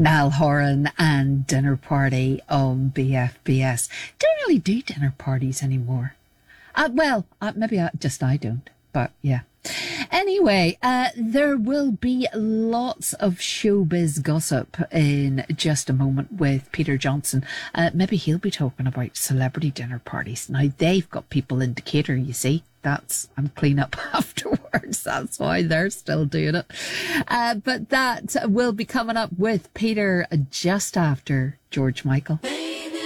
Niall Horan and Dinner Party on BFBS. Don't really do dinner parties anymore. Maybe I don't, but yeah. Anyway, there will be lots of showbiz gossip in just a moment with Peter Johnson. Maybe he'll be talking about celebrity dinner parties. Now, they've got people in Decatur, you see. I'm clean up afterwards. That's why they're still doing it. But that will be coming up with Peter just after George Michael. Baby.